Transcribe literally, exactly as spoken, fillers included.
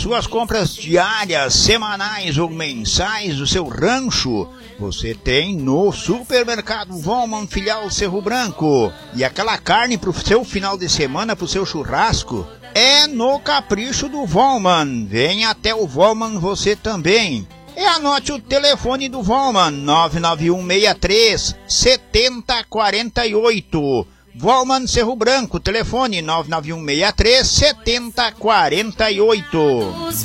suas compras diárias, semanais ou mensais do seu rancho, você tem no Supermercado Vollmann Filial Cerro Branco. E aquela carne pro seu final de semana, pro seu churrasco, é no Capricho do Vollmann. Venha até o Vollmann você também. E anote o telefone do Vollmann, nove nove um seis três sete zero quatro oito. Vollmann Cerro Branco, telefone nove nove um seis três sete zero quatro oito.